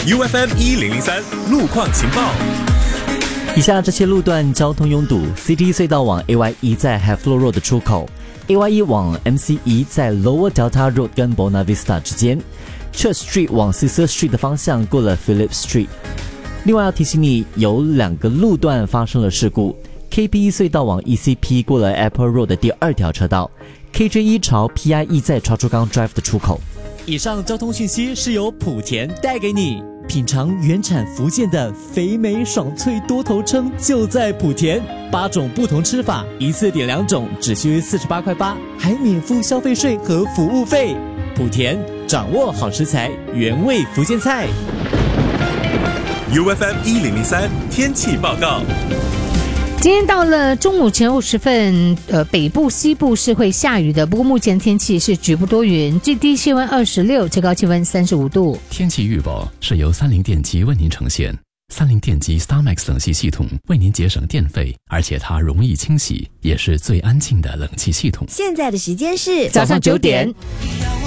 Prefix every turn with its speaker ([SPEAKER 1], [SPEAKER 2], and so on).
[SPEAKER 1] UFM1003 路况情报。
[SPEAKER 2] 以下这些路段交通拥堵 ：CT 隧道往 AY1 在 Havelock Road 的出口 ，AY1 往 MC1 在 Lower Delta Road 跟 Buona Vista 之间 ，Church Street 往 Cecil Street 的方向过了 Phillip Street。另外要提醒你，有2个路段发生了事故 ：KP1 隧道往 ECP 过了 Apple Road 的第2条车道 ，KJ1 朝 PIE 在超珠岗 Drive 的出口。以上交通讯息是由莆田带给你。品尝原产福建的肥美爽脆多头鲭，就在莆田，8种不同吃法，一次点2种，只需48.8块，还免付消费税和服务费。莆田掌握好食材，原味福建菜。
[SPEAKER 1] UFM1003 天气报告。
[SPEAKER 3] 今天到了中午前后时分，北部、西部是会下雨的，不过目前天气是局部多云，最低气温26，最高气温35度。
[SPEAKER 4] 天气预报是由30电机为您呈现。30电机 StarMax 冷气系统为您节省电费，而且它容易清洗，也是最安静的冷气系统。
[SPEAKER 5] 现在的时间是
[SPEAKER 3] 早上9点。